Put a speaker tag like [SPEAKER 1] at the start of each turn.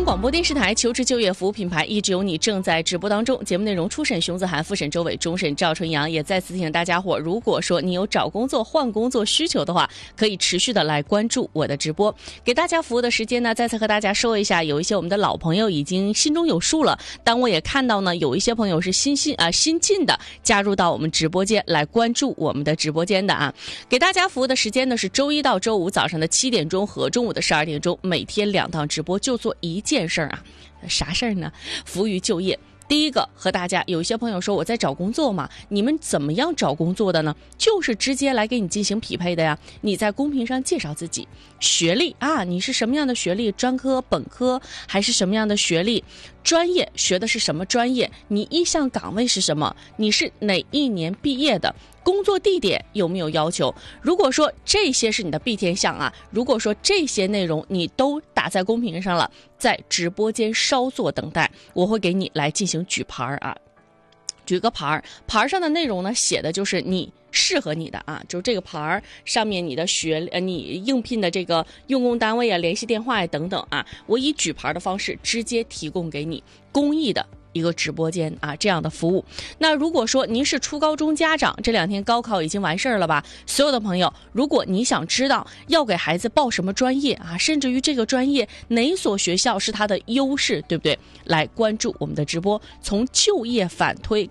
[SPEAKER 1] 京广播电视台求职就业服务品牌一直有你正在直播当中，节目内容初审熊子涵，复审周伟，终审赵春阳。也再次提醒大家伙，如果说你有找工作换工作需求的话，可以持续的来关注我的直播。给大家服务的时间呢，再次和大家说一下，有一些我们的老朋友已经心中有数了，但我也看到呢，有一些朋友是新进的加入到我们直播间来关注我们的直播间的啊。给大家服务的时间呢是周一到周五早上的7点钟和中午的12点钟，每天2档直播，就做一件事儿啊。啥事儿呢？服务于就业。第一个和大家，有一些朋友说我在找工作嘛，你们怎么样找工作的呢？就是直接来给你进行匹配的呀。你在公屏上介绍自己，学历啊，你是什么样的学历？专科、本科还是什么样的学历？专业学的是什么专业？你意向岗位是什么？你是哪一年毕业的？工作地点有没有要求？如果说这些是你的必填项啊，如果说这些内容你都打在公屏上了，在直播间稍作等待，我会给你来进行举牌啊。举个牌上的内容呢，写的就是你适合你的啊，就是这个牌上面你的你应聘的这个用工单位啊、联系电话呀等等啊，我以举牌的方式直接提供给你公益的一个直播间啊，这样的服务。那如果说您是初高中家长，这2天高考已经完事儿了吧？所有的朋友，如果你想知道要给孩子报什么专业啊，甚至于这个专业哪所学校是它的优势，对不对？来关注我们的直播，从就业反推